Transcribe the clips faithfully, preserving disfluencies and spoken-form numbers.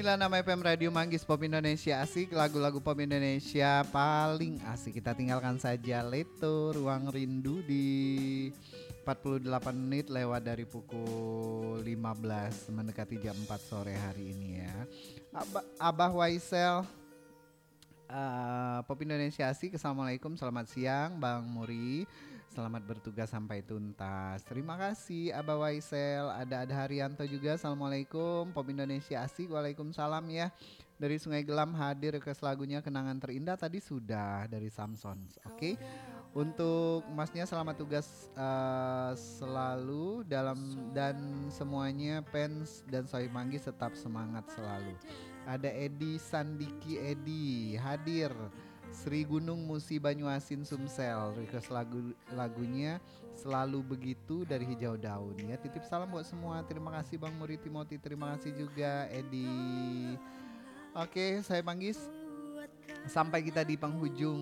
sembilan enam F M Radio Manggis, Pop Indonesia asik. Lagu-lagu pop Indonesia paling asik. Kita tinggalkan saja Leto Ruang Rindu di empat puluh delapan menit lewat dari pukul lima belas mendekati jam empat sore hari ini ya. Abah, Abah Waisel, uh, Pop Indonesia asik. Assalamualaikum, selamat siang Bang Muri. Selamat bertugas sampai tuntas. Terima kasih Abah Waisel. Ada Ada Haryanto juga. Assalamualaikum Pop Indonesia asik. Waalaikumsalam ya. Dari Sungai Gelam hadir request lagunya Kenangan Terindah tadi sudah dari Samson. Oke. Okay. Untuk Masnya selamat tugas uh, selalu dalam dan semuanya fans dan Sohib Manggis tetap semangat selalu. Ada Edi Sandiki Edi hadir. Sri Gunung Musi Banyuasin Sumsel request lagu lagunya Selalu Begitu dari Hijau Daun ya. Titip salam buat semua. Terima kasih Bang Muri Timothy. Terima kasih juga Edi. Oke, saya Manggis. Sampai kita di penghujung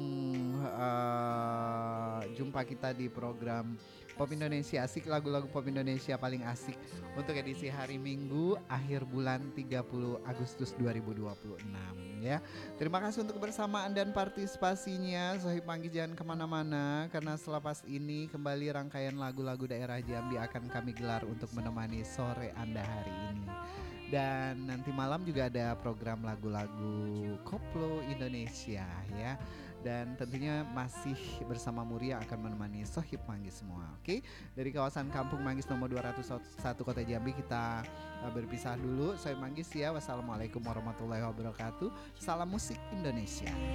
uh, jumpa kita di program Pop Indonesia asik, lagu-lagu pop Indonesia paling asik untuk edisi hari Minggu akhir bulan tiga puluh Agustus dua ribu dua puluh enam ya. Terima kasih untuk kebersamaan dan partisipasinya. Sohib Manggis jangan kemana-mana karena selepas ini kembali rangkaian lagu-lagu daerah Jambi akan kami gelar untuk menemani sore Anda hari ini. Dan nanti malam juga ada program lagu-lagu koplo Indonesia ya. Dan tentunya masih bersama Muri yang akan menemani Sohib Manggis semua. Oke, dari kawasan Kampung Manggis nomor dua ratus satu Kota Jambi kita uh, berpisah dulu. Sohib Manggis ya. Wassalamualaikum warahmatullahi wabarakatuh. Salam musik Indonesia.